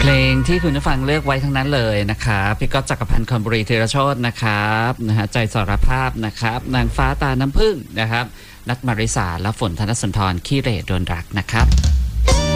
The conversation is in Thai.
เพลงที่คุณผู้ฟังเลือกไว้ทั้งนั้นเลยนะครับพี่ก๊อฟจักรพันธ์คอนบุรีธีรโชตินะครับนะฮะใจสารภาพนะครับนางฟ้าตาน้ำผึ้งนะครับนัทมาริสาและฝนธนสุนทรขี้เหร่โดนรักนะครับ